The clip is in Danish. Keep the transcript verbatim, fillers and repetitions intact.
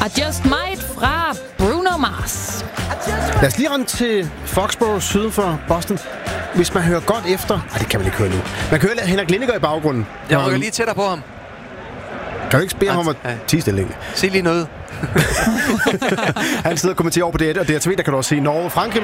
I Just Might fra Bruno Mars. Lad os lige rende til Foxborough syd for Boston. Hvis man hører godt efter... Ej, det kan man ikke høre nu. Man kan høre Henrik Lindegaard i baggrunden. Jeg rykker lige tættere på ham. Kan du ikke bede ham om at tige stille? Se lige noget. Han sidder og kommenterer over på D et og D R T V, der kan du også se Norge og Frankrig.